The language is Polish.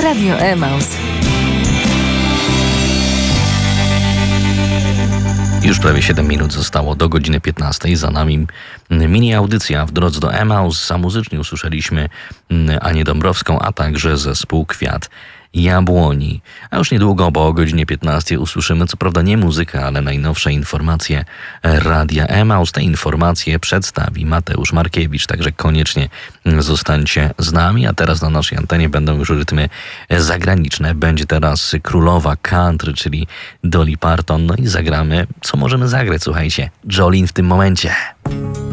Radio Emaus. Już prawie 7 minut zostało do godziny 15. Za nami mini audycja w drodze do Emaus. A muzycznie usłyszeliśmy Anię Dąbrowską, a także zespół Kwiat Jabłoni. A już niedługo, bo o godzinie 15 usłyszymy, co prawda nie muzykę, ale najnowsze informacje Radia Emaus. Te informacje przedstawi Mateusz Markiewicz, także koniecznie zostańcie z nami. A teraz na naszej antenie będą już rytmy zagraniczne. Będzie teraz królowa country, czyli Dolly Parton. No i zagramy, co możemy zagrać, słuchajcie. Jolene w tym momencie.